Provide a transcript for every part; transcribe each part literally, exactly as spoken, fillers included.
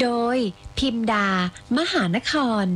โดยพิมดามหานคร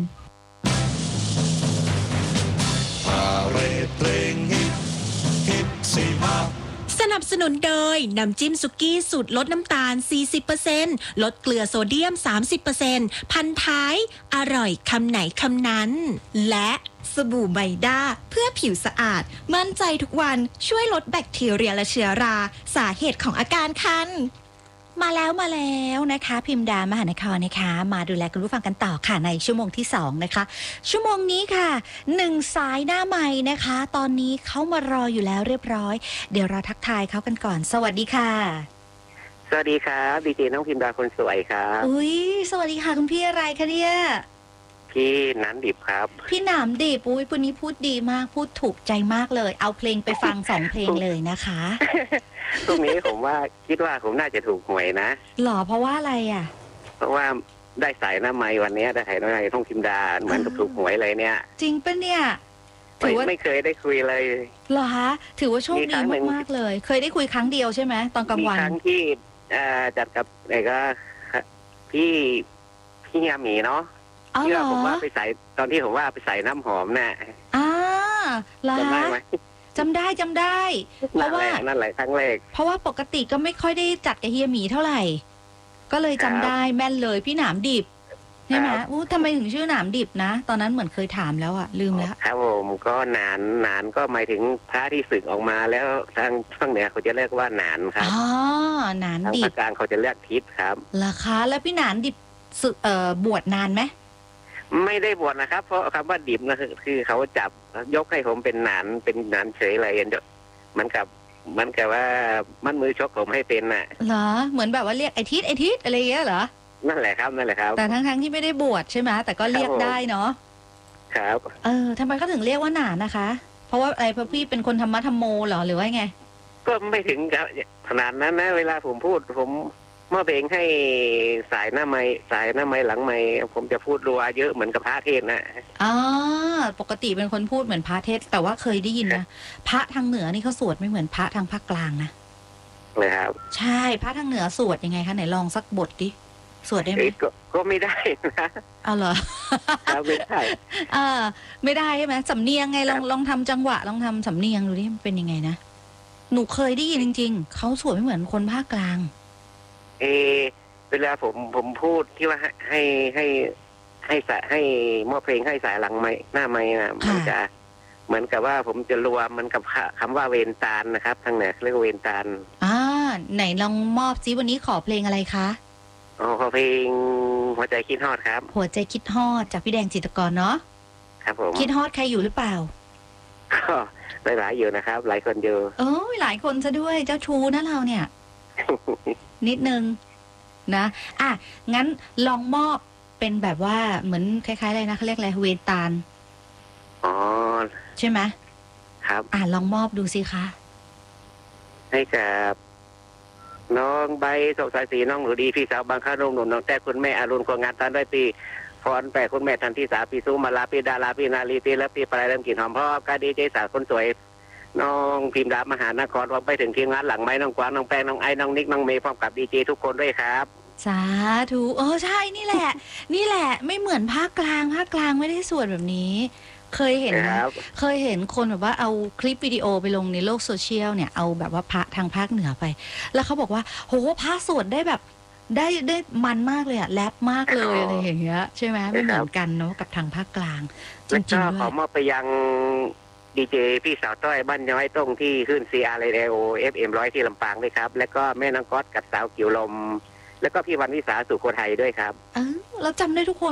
สนับสนุนโดยน้ำจิ้มสุกี้สูตรลดน้ำตาล สี่สิบเปอร์เซ็นต์ ลดเกลือโซเดียม สามสิบเปอร์เซ็นต์ พันท้ายอร่อยคำไหนคำนั้นและสบู่ไบด้าเพื่อผิวสะอาดมั่นใจทุกวันช่วยลดแบคทีเรียและเชื้อราสาเหตุของอาการคันมาแล้วมาแล้วนะคะพิมดามหานครนะคะมาดูแลคุณผู้ฟังกันต่อค่ะในชั่วโมงที่สองนะคะชั่วโมงนี้ค่ะหนึ่งสายหน้าใหม่นะคะตอนนี้เขามารออยู่แล้วเรียบร้อยเดี๋ยวเราทักทายเขากันก่อนสวัสดีค่ะสวัสดีครับดีเจน้องพิมดาคนสวยครับอุ้ยสวัสดีค่ะคุณพี่อะไรคะเนี่ยพี่น้ำดิบครับพี่หนามดิบอุ้ยวันนี้พูดดีมากพูดถูกใจมากเลยเอาเพลงไปฟังสองเพลงเลยนะคะตรงนี้ผมว่าคิดว่าผมน่าจะถูกหวยนะหรอเพราะว่าอะไรอ่ะเพราะว่าได้สายหน้าไม้วันนี้ได้สายหน้าไม้ท่องพิมดาเหมือนกับถูกหวยเลยเนี่ยจริงปะเนี่ยถือว่าไม่เคยได้คุยเลยเหรอคะถือว่าโชคดีมากๆเลยเคยได้คุยครั้งเดียวใช่ไหมตอนกลางวันมีครั้งที่จัดกับไอ้ก็พี่พี่ยามีเนาะที่ว่าผมว่าไปใส่ตอนที่ผมว่าไปใส่น้ำหอมน่ะอ่าเหรอจำได้ไหมจำได้จำได้เพราะว่านั่นแหละครั้งแรกเพราะว่าปกติก็ไม่ค่อยได้จัดกับเฮียหมีเท่าไหร่ก็เลยจำได้แม่นเลยพี่หนามดิบใช่ไหมอู้ทำไมถึงชื่อหนามดิบนะตอนนั้นเหมือนเคยถามแล้วอะลืมแล้วครับผมก็นานนานก็หมายถึงพระที่สึกออกมาแล้วทางทางเหนือเขาจะเรียกว่านานครับอ๋อหนานดิบทางภาคกลางเขาจะเรียกทิศครับราคาแล้วพี่หนานดิบสึกเอ่อบวชนานไหมไม่ได้บวชนะครับเพราะคำว่าดิบนะคือเขาจับยกให้ผมเป็นหนานเป็นหนานเฉยอะไรอย่างเงี้ยมันกับมันกับว่ามันมือชกผมให้เป็นน่ะเหรอเหมือนแบบว่าเรียกไอทิศไอทิศอะไรเงี้ยเหรอนั่นแหละครับนั่นแหละครับแต่ทั้งทั้งที่ไม่ได้บวชใช่ไหมแต่ก็เรียกได้เนาะครับเออทำไมเขาถึงเรียกว่าหนานนะคะเพราะว่าอะไรเพราะพี่เป็นคนธรรมะธรรมโมเหรอหรือว่าไงก็ไม่ถึงขนาดนั้นนะเวลาผมพูดผมเมื่อเพลงให้สายหน้าไม้สายหน้าไม้หลังไม้ผมจะพูดรัวเยอะเหมือนกับพระเทศนะอ๋อปกติเป็นคนพูดเหมือนพระเทศแต่ว่าเคยได้ยินนะพระทางเหนือนี่เขาสวดไม่เหมือนพระทางภาคกลางนะนะครับใช่พระทางเหนือสวดยังไงคะไหนลองสักบทดิสวดได้ไหมก็ไม่ได้นะเอาเหรอไม่ได้อ่าไม่ได้ใช่ไหมสำเนียงไงลองลองทำจังหวะลองทำสำเนียงดูดิมันเป็นยังไงนะหนูเคยได้ยินจริงๆเขาสวดไม่เหมือนคนภาคกลางเอเวลาผมผมพูดที่ว่าให้ให้ให้สายให้มอบเพลงให้สายหลังไม้หน้าไม้นะมันจะเหมือนกับว่าผมจะรวมมันกับคำว่าเวนตาลนะครับทางเหนือเรียกว่าเวนตาลอ่าไหนลองมอบซิวันนี้ขอเพลงอะไรคะอ๋อขอเพลงหัวใจคิดฮอดครับหัวใจคิดฮอดจากพี่แดงจิตรกรเนาะครับผมคิดฮอดใครอยู่หรือเปล่าก็หลายๆอยู่นะครับหลายคนอยู่เออหลายคนซะด้วยเจ้าชู้นะเราเนี่ย นิดนึงนะอ่ะงั้นลองมอบเป็นแบบว่าเหมือนคล้ายๆอะไรนะเขาเรียกอะไรเวตาลอ๋อใช่ไหมครับอ่ะลองมอบดูสิคะให้กับน้องใบสกสายสีน้องหนูดีพี่สาวบางข้านุ่มหนุนน้องแต่คุณแม่อรุณควงงานตอนด้วยปีพรแปะคุณแม่ทันที่สาปีซูมาลาปีดาราปีนาลีปีและปีปลายเริ่มกลิ่นหอมพ่อกาดีเจสาวคนสวยน้องพิมดามหานครพร้อมไปถึงทีมงานหลังไม้น้องกวางน้องแป้งน้องไอ้น้องนิกน้องเมย์พร้อมกับดีเจทุกคนด้วยครับสาธุเออใช่นี่แหละนี่แหละไม่เหมือนภาคกลางภาคกลางไม่ได้สวดแบบนี้เคยเห็นเคยเห็นคนแบบว่าเอาคลิปวิดีโอไปลงในโลกโซเชียลเนี่ยเอาแบบว่าพระทางภาคเหนือไปแล้วเขาบอกว่าโหพระสวดได้แบบได้ได้มันมากเลยอะแรปมากเลยอะไรอย่างเงี้ยใช่ไหมไม่เหมือนกันเนาะกับทางภาคกลางจริงๆด้วยขอมอบไปยังดีเจพี่สาวต้อยบ้านย้อยตรงที่ขึ้น ซี อาร์ เร โอ เอฟ เอ็ม ร้อยที่ลำปางด้วยครับแล้วก็แม่น้องก๊อตกับสาวกิ่วลมแล้วก็พี่วันวิสาสุโขทัยด้วยครับเออเราจำได้ทุกคน